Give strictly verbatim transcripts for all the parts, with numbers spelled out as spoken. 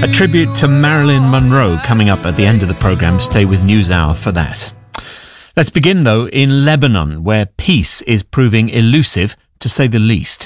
A tribute to Marilyn Monroe coming up at the end of the programme. Stay with NewsHour for that. Let's begin, though, in Lebanon, where peace is proving elusive, to say the least.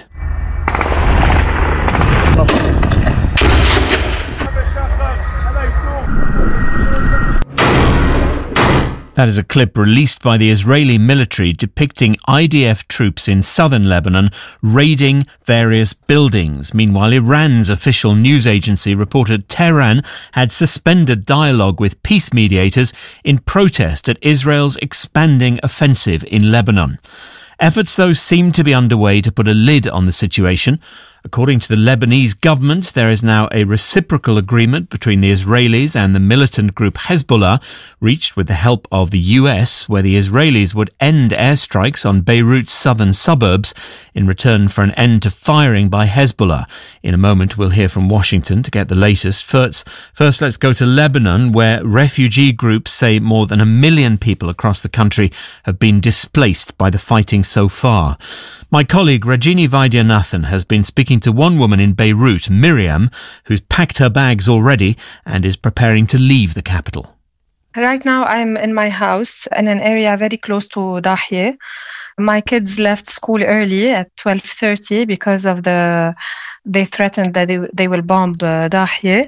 That is a clip released by the Israeli military depicting I D F troops in southern Lebanon raiding various buildings. Meanwhile, Iran's official news agency reported Tehran had suspended dialogue with peace mediators in protest at Israel's expanding offensive in Lebanon. Efforts, though, seem to be underway to put a lid on the situation. According to the Lebanese government, there is now a reciprocal agreement between the Israelis and the militant group Hezbollah, reached with the help of the U S, where the Israelis would end airstrikes on Beirut's southern suburbs in return for an end to firing by Hezbollah. In a moment, we'll hear from Washington to get the latest. First, first let's go to Lebanon, where refugee groups say more than a million people across the country have been displaced by the fighting so far. My colleague Rajini Vaidyanathan has been speaking to one woman in Beirut, Miriam, who's packed her bags already and is preparing to leave the capital. Right now I'm in my house in an area very close to Dahye. My kids left school early at twelve thirty because of the they threatened that they, they will bomb uh, Dahye.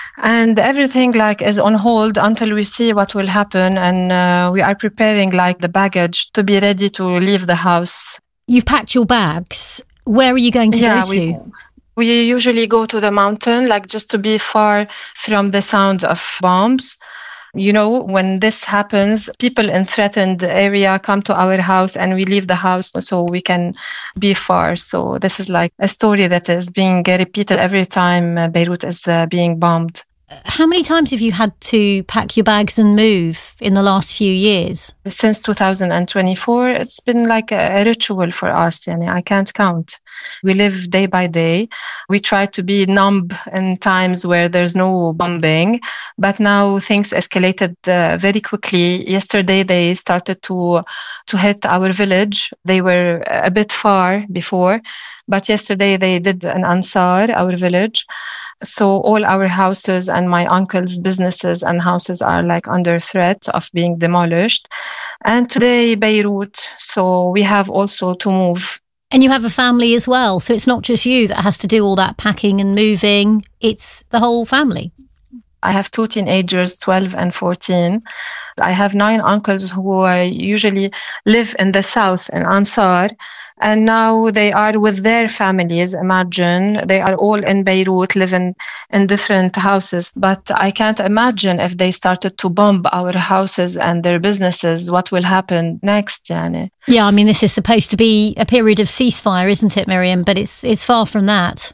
And everything like is on hold until we see what will happen, and uh, we are preparing like the baggage to be ready to leave the house. You've packed your bags. Where are you going to yeah, go we, to? We usually go to the mountain, like just to be far from the sound of bombs. You know, when this happens, people in threatened area come to our house and we leave the house so we can be far. So this is like a story that is being repeated every time Beirut is uh, being bombed. How many times have you had to pack your bags and move in the last few years? Since two thousand twenty-four, it's been like a ritual for us. Yani, I can't count. We live day by day. We try to be numb in times where there's no bombing, but now things escalated uh, very quickly. Yesterday, they started to to hit our village. They were a bit far before, but yesterday they did an Ansar, our village. So all our houses and my uncle's businesses and houses are like under threat of being demolished. And today, Beirut, so we have also to move. And you have a family as well. So it's not just you that has to do all that packing and moving. It's the whole family. I have two teenagers, twelve and fourteen. I have nine uncles who uh, usually live in the south in Ansar. And now they are with their families. Imagine they are all in Beirut, living in different houses. But I can't imagine if they started to bomb our houses and their businesses, what will happen next, Yani. Yeah, I mean, this is supposed to be a period of ceasefire, isn't it, Miriam? But it's it's far from that.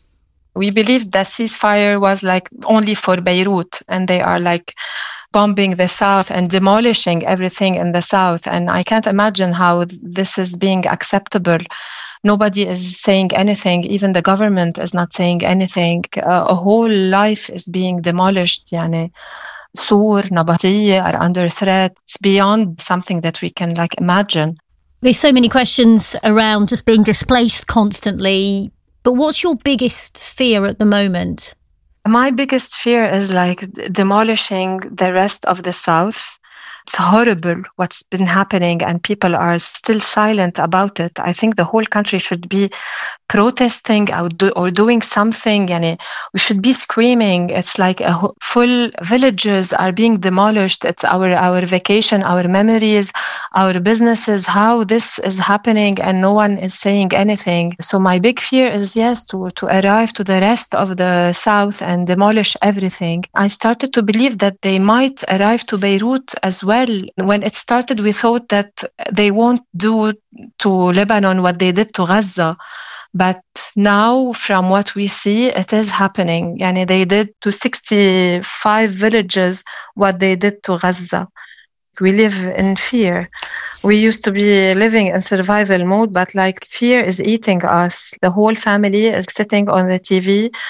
We believed that ceasefire was like only for Beirut, and they are like bombing the south and demolishing everything in the south. And I can't imagine how this is being acceptable. Nobody is saying anything. Even the government is not saying anything. Uh, a whole life is being demolished. Yani, Sur, Nabatiya are under threat. It's beyond something that we can like imagine. There's so many questions around just being displaced constantly. But what's your biggest fear at the moment? My biggest fear is like demolishing the rest of the South. It's horrible what's been happening, and people are still silent about it. I think the whole country should be protesting or, do, or doing something. Yani, we should be screaming. It's like a ho- full villages are being demolished. It's our, our vacation, our memories, our businesses, how this is happening, and no one is saying anything. So my big fear is, yes, to, to arrive to the rest of the South and demolish everything. I started to believe that they might arrive to Beirut as well. When it started, we thought that they won't do to Lebanon what they did to Gaza. But now, from what we see, it is happening. Yani they did to sixty-five villages what they did to Gaza. We live in fear. We used to be living in survival mode, but like fear is eating us. The whole family is sitting on the T V.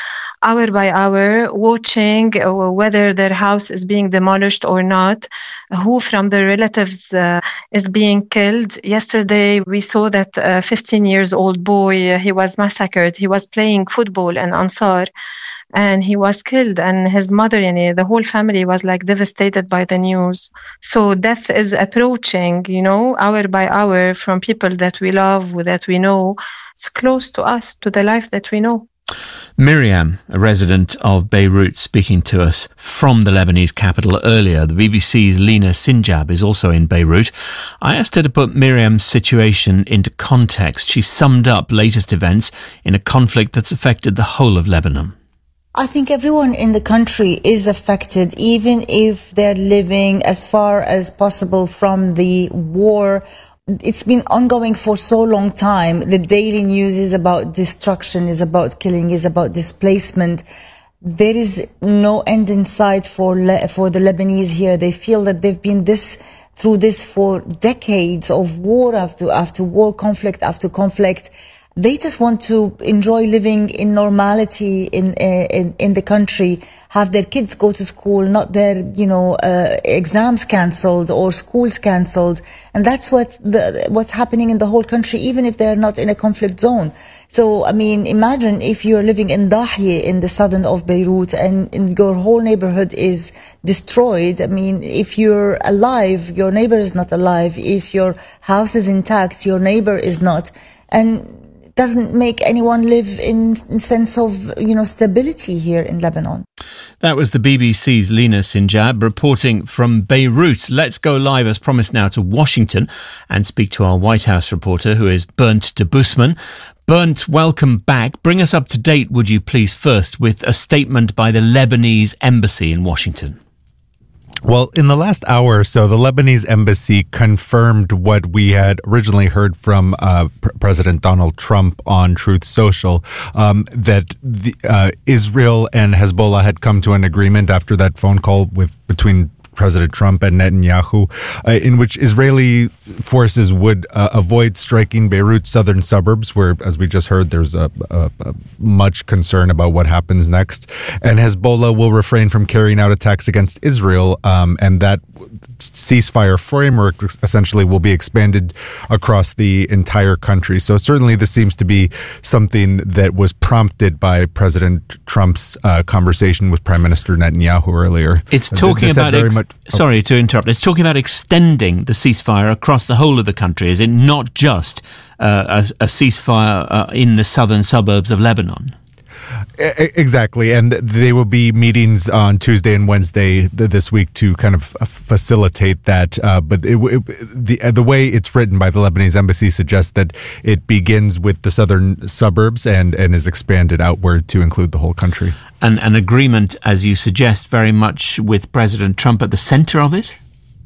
hour by hour, watching whether their house is being demolished or not, who from the relatives uh, is being killed. Yesterday, we saw that a fifteen years old boy, he was massacred. He was playing football in Ansar, and he was killed, and his mother, you know, the whole family was like devastated by the news. So death is approaching, you know, hour by hour from people that we love, that we know. It's close to us, to the life that we know. Miriam, a resident of Beirut, speaking to us from the Lebanese capital earlier. The B B C's Lina Sinjab is also in Beirut. I asked her to put Miriam's situation into context. She summed up latest events in a conflict that's affected the whole of Lebanon. I think everyone in the country is affected, even if they're living as far as possible from the war. It's been ongoing for so long time. The daily news is about destruction, is about killing, is about displacement. There is no end in sight for Le- for the Lebanese here. They feel that they've been this through this for decades of war after after war, conflict after conflict. They just want to enjoy living in normality in in in the country, have their kids go to school, not their, you know, uh, exams cancelled or schools cancelled. And that's what the, what's happening in the whole country, even if they're not in a conflict zone. So, I mean, imagine if you're living in Dahieh in the southern of Beirut and, and your whole neighborhood is destroyed. I mean, if you're alive, your neighbor is not alive. If your house is intact, your neighbor is not. And doesn't make anyone live in, in sense of, you know, stability here in Lebanon. That was the B B C's Lina Sinjab reporting from Beirut. Let's go live, as promised, now to Washington and speak to our White House reporter, who is Bernd Debusman. Bernd, welcome back. Bring us up to date, would you please, first with a statement by the Lebanese embassy in Washington. Well, in the last hour or so, the Lebanese embassy confirmed what we had originally heard from uh, P- President Donald Trump on Truth Social, um, that the, uh, Israel and Hezbollah had come to an agreement after that phone call with between President Trump and Netanyahu, uh, in which Israeli forces would uh, avoid striking Beirut's southern suburbs, where, as we just heard, there's a, a, a much concern about what happens next. And Hezbollah will refrain from carrying out attacks against Israel, um, and that ceasefire framework essentially will be expanded across the entire country. So certainly this seems to be something that was prompted by President Trump's uh, conversation with Prime Minister Netanyahu earlier. It's talking This about... Ex- much, oh. Sorry to interrupt. It's talking about extending the ceasefire across the whole of the country. Is it not just uh, a, a ceasefire uh, in the southern suburbs of Lebanon? Exactly, and there will be meetings on Tuesday and Wednesday this week to kind of facilitate that. Uh, but it, it, the the way it's written by the Lebanese embassy suggests that it begins with the southern suburbs and, and is expanded outward to include the whole country. And an agreement, as you suggest, very much with President Trump at the center of it?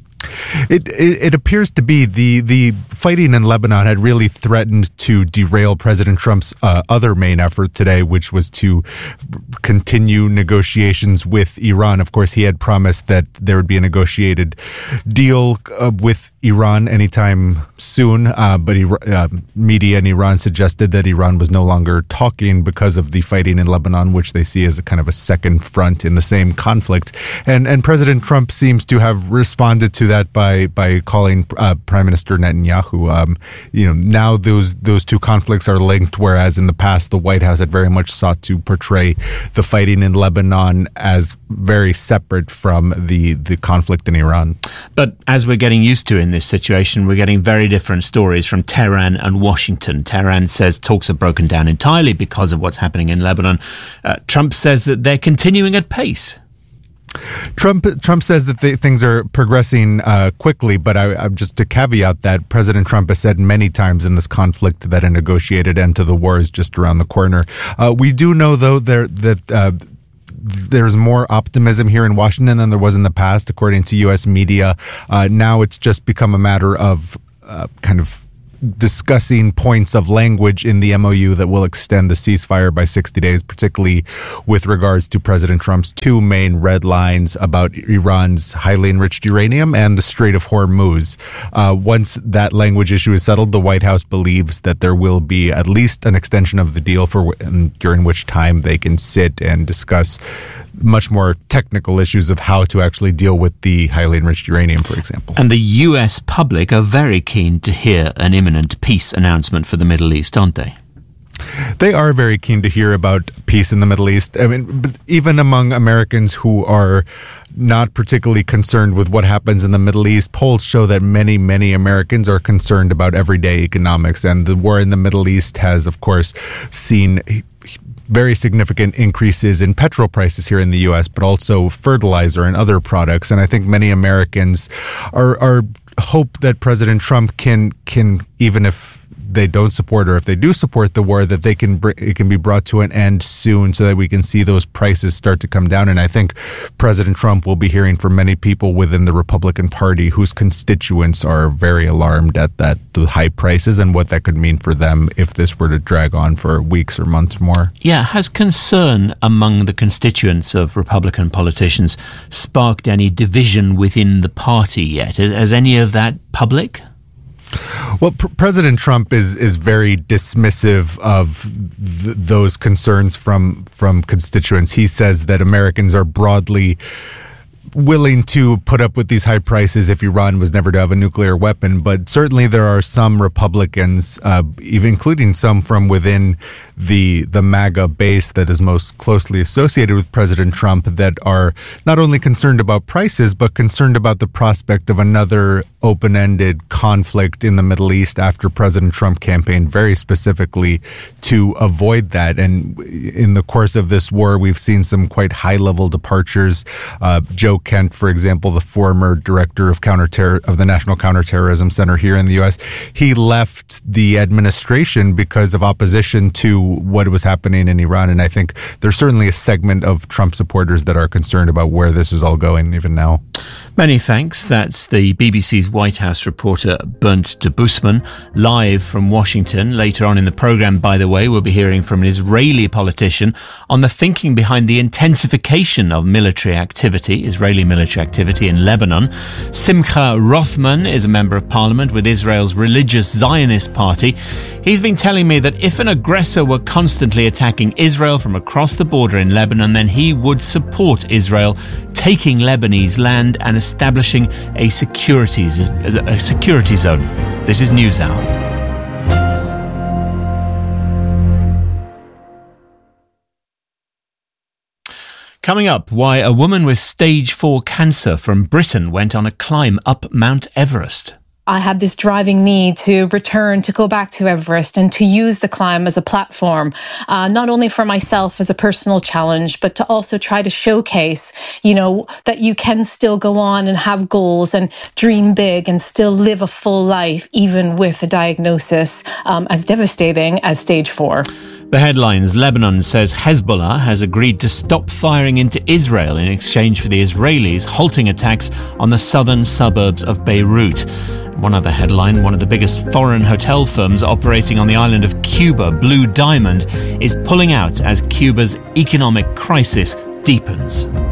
It, it it appears to be the the fighting in Lebanon had really threatened to derail President Trump's uh, other main effort today, which was to continue negotiations with Iran. Of course, he had promised that there would be a negotiated deal uh, with Iran anytime soon, uh, but uh, media in Iran suggested that Iran was no longer talking because of the fighting in Lebanon, which they see as a kind of a second front in the same conflict. And and President Trump seems to have responded to that by by calling uh, Prime Minister Netanyahu. Um, you know, now those those two conflicts are linked, whereas in the past the White House had very much sought to portray the fighting in Lebanon as very separate from the the conflict in Iran. But as we're getting used to in this situation, we're getting very different stories from Tehran and Washington. Tehran says talks have broken down entirely because of what's happening in Lebanon. Uh, Trump says that they're continuing at pace. Trump Trump says that the, things are progressing uh, quickly, but I, I'm just to caveat that President Trump has said many times in this conflict that a negotiated end to the war is just around the corner. Uh, we do know, though, there, that uh, there's more optimism here in Washington than there was in the past, according to U S media. Uh, now it's just become a matter of uh, kind of discussing points of language in the M O U that will extend the ceasefire by sixty days, particularly with regards to President Trump's two main red lines about Iran's highly enriched uranium and the Strait of Hormuz. Uh, once that language issue is settled, the White House believes that there will be at least an extension of the deal for during which time they can sit and discuss much more technical issues of how to actually deal with the highly enriched uranium, for example. And the U S public are very keen to hear an imminent peace announcement for the Middle East, aren't they? They are very keen to hear about peace in the Middle East. I mean, even among Americans who are not particularly concerned with what happens in the Middle East, polls show that many, many Americans are concerned about everyday economics. And the war in the Middle East has, of course, seen very significant increases in petrol prices here in the U S, but also fertilizer and other products. And I think many Americans are, are hope that President Trump can, can even if they don't support or if they do support the war, that they can br- it can be brought to an end soon so that we can see those prices start to come down. And I think President Trump will be hearing from many people within the Republican Party whose constituents are very alarmed at that, the high prices and what that could mean for them if this were to drag on for weeks or months more. Yeah, has concern among the constituents of Republican politicians sparked any division within the party yet? Has any of that public? Well, P- President Trump is is very dismissive of th- those concerns from from constituents. He says that Americans are broadly willing to put up with these high prices if Iran was never to have a nuclear weapon. But certainly there are some Republicans, uh, even including some from within the the MAGA base that is most closely associated with President Trump, that are not only concerned about prices, but concerned about the prospect of another open-ended conflict in the Middle East after President Trump campaigned very specifically to avoid that. And in the course of this war, we've seen some quite high-level departures. Uh, Joe Kent, for example, the former director of counterterror of the National Counterterrorism Center here in the U S, he left the administration because of opposition to what was happening in Iran. And I think there's certainly a segment of Trump supporters that are concerned about where this is all going even now. Many thanks. That's the B B C's White House reporter Bernd de Busman, live from Washington. Later on in the programme, by the way, we'll be hearing from an Israeli politician on the thinking behind the intensification of military activity, Israeli military activity in Lebanon. Simcha Rothman is a member of parliament with Israel's Religious Zionist Party. He's been telling me that if an aggressor were constantly attacking Israel from across the border in Lebanon, then he would support Israel taking Lebanese land and establishing a securities a security zone. This is NewsHour. Coming up, why a woman with stage four cancer from Britain went on a climb up Mount Everest. I had this driving need to return, to go back to Everest and to use the climb as a platform, uh, not only for myself as a personal challenge, but to also try to showcase, you know, that you can still go on and have goals and dream big and still live a full life, even with a diagnosis um, as devastating as stage four. The headlines: Lebanon says Hezbollah has agreed to stop firing into Israel in exchange for the Israelis halting attacks on the southern suburbs of Beirut. One other headline: one of the biggest foreign hotel firms operating on the island of Cuba, Blue Diamond, is pulling out as Cuba's economic crisis deepens.